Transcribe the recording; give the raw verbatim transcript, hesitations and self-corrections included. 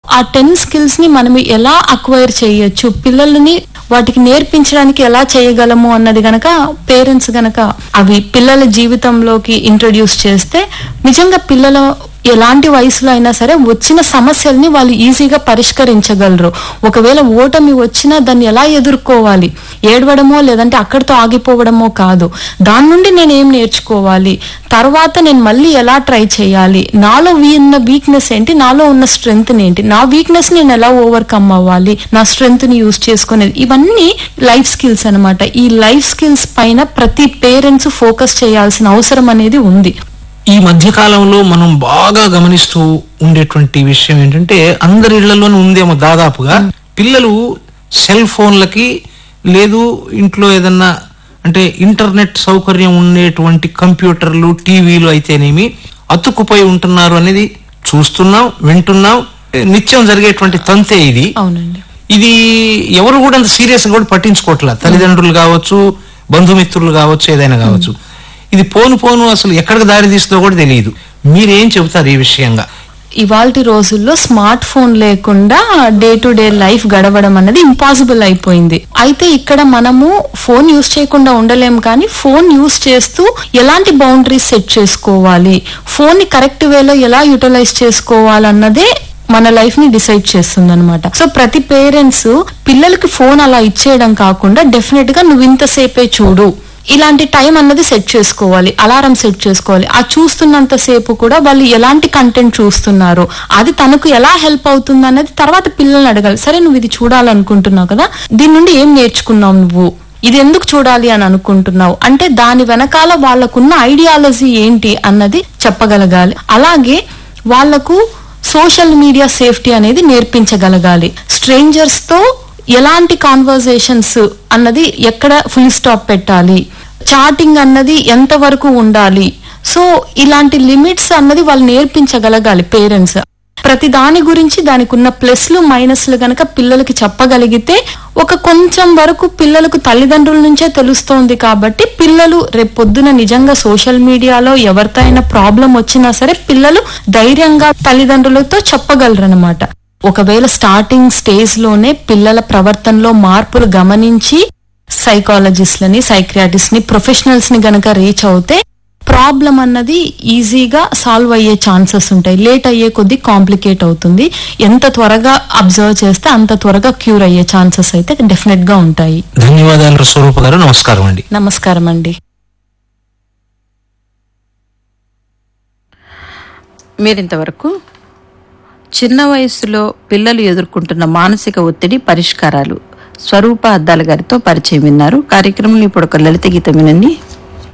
ఆ ten skills ని మనం ఎలా అక్వైర్ చేయొచ్చు, పిల్లల్ని వాటికి నేర్పించడానికి ఎలా చేయగలము అన్నది గనక పేరెంట్స్ గనక అవి పిల్లల జీవితంలోకి ఇంట్రడ్యూస్ చేస్తే నిజంగా పిల్లల ఎలాంటి వయసులో అయినా సరే వచ్చిన సమస్యల్ని వాళ్ళు ఈజీగా పరిష్కరించగలరు. ఒకవేళ ఓటమి వచ్చినా దాన్ని ఎలా ఎదుర్కోవాలి, ఏడవడమో లేదంటే అక్కడితో ఆగిపోవడమో కాదు, దాని నుండి నేను ఏం నేర్చుకోవాలి, తర్వాత నేను మళ్ళీ ఎలా ట్రై చేయాలి, నాలో ఉన్న వీక్నెస్ ఏంటి, నాలో ఉన్న స్ట్రెంగ్త్ ఏంటి, నా వీక్నెస్ నేను ఎలా ఓవర్కమ్ అవ్వాలి, నా స్ట్రెంగ్త్ ని యూజ్ చేసుకునేది, ఇవన్నీ లైఫ్ స్కిల్స్ అనమాట. ఈ లైఫ్ స్కిల్స్ పైన ప్రతి పేరెంట్స్ ఫోకస్ చేయాల్సిన అవసరం అనేది ఉంది. ఈ మధ్య కాలంలో మనం బాగా గమనిస్తూ ఉండేటువంటి విషయం ఏంటంటే అందరి ఇళ్లలోనూ ఉందేమో దాదాపుగా పిల్లలు సెల్ ఫోన్లకి లేదు ఇంట్లో ఏదన్నా అంటే ఇంటర్నెట్ సౌకర్యం ఉండేటువంటి కంప్యూటర్లు టీవీలు అయితేనేమి అతుక్కుపోయి ఉంటున్నారు అనేది చూస్తున్నాం, వింటున్నాం. నిత్యం జరిగేటువంటి తంతే ఇది. అవునండి. ఇది ఎవరు కూడా అంత సీరియస్ గా కూడా పట్టించుకోవట్లేదు. తల్లిదండ్రులు కావచ్చు, బంధుమిత్రులు కావచ్చు, ఏదైనా కావచ్చు. ఇది పోను పోను అసలు ఎక్కడికి దారి తీస్తుందో కూడా తెలియదు. మీరేం చెబుతారు ఈ విషయంగా? ఇవాల్టి రోజుల్లో స్మార్ట్ ఫోన్ లేకుండా డే టు డే లైఫ్ గడవడం అనేది ఇంపాసిబుల్ అయిపోయింది. అయితే ఇక్కడ మనము ఫోన్ యూస్ చేయకుండా ఉండలేం, కానీ ఫోన్ యూస్ చేస్తూ ఎలాంటి బౌండరీస్ సెట్ చేసుకోవాలి, ఫోన్ ని కరెక్ట్ వేలో ఎలా యూటిలైజ్ చేసుకోవాలన్నదే మన లైఫ్ ని డిసైడ్ చేస్తుంది అనమాట. సో ప్రతి పేరెంట్స్ పిల్లలకి ఫోన్ అలా ఇచ్చేయడం కాకుండా డెఫినెట్ గా నువ్వు ఇంతసేపే చూడు, ఇలాంటి టైం అన్నది సెట్ చేసుకోవాలి, అలారం సెట్ చేసుకోవాలి. ఆ చూస్తున్నంత సేపు కూడా వాళ్ళు ఎలాంటి కంటెంట్ చూస్తున్నారు, అది తనకు ఎలా హెల్ప్ అవుతుంది అనేది తర్వాత పిల్లల్ని అడగాలి. సరే నువ్వు ఇది చూడాలనుకుంటున్నావు కదా, దీని నుండి ఏం నేర్చుకున్నావు, నువ్వు ఇది ఎందుకు చూడాలి అని అనుకుంటున్నావు అంటే దాని వెనకాల వాళ్ళకున్న ఐడియాలజీ ఏంటి అన్నది చెప్పగలగాలి. అలాగే వాళ్లకు సోషల్ మీడియా సేఫ్టీ అనేది నేర్పించగలగాలి. స్ట్రేంజర్స్ తో ఎలాంటి కాన్వర్సేషన్స్ అన్నది ఎక్కడ ఫుల్ స్టాప్ పెట్టాలి, చాటింగ్ అన్నది ఎంత వరకు ఉండాలి, సో ఇలాంటి లిమిట్స్ అన్నది వాళ్ళు నేర్పించగలగాలి పేరెంట్స్. ప్రతి దాని గురించి దానికి ఉన్న ప్లస్లు మైనస్లు గనక పిల్లలకి చెప్పగలిగితే ఒక కొంచెం వరకు పిల్లలకు తల్లిదండ్రుల నుంచే తెలుస్తోంది కాబట్టి పిల్లలు రేపు పొద్దున నిజంగా సోషల్ మీడియాలో ఎవరితో అయినా ప్రాబ్లం వచ్చినా సరే పిల్లలు ధైర్యంగా తల్లిదండ్రులతో చెప్పగలరు అనమాట. ఒకవేళ స్టార్టింగ్ స్టేజ్ లోనే పిల్లల ప్రవర్తనలో మార్పులు గమనించి సైకాలజిస్ట్లని, సైక్రియాటిస్ట్ ని, ప్రొఫెషనల్స్ ని గనక రీచ్ అవుతే ప్రాబ్లం అన్నది ఈజీగా సాల్వ్ అయ్యే ఛాన్సెస్ ఉంటాయి. లేట్ అయ్యే కొద్దీ కాంప్లికేట్ అవుతుంది. ఎంత త్వరగా అబ్జర్వ్ చేస్తే అంత త్వరగా క్యూర్ అయ్యే ఛాన్సెస్ అయితే డెఫినెట్ గా ఉంటాయి. ధన్యవాదాలు స్వరూప గారు. నమస్కారం అండి. నమస్కారం అండి. మీరింతవరకు చిన్న వయసులో పిల్లలు ఎదుర్కొంటున్న మానసిక ఒత్తిడి పరిష్కారాలు స్వరూప అద్దాల గారితో పరిచయం విన్నారు. కార్యక్రమంలో ఇప్పుడు ఒక లలిత గీతం వినండి.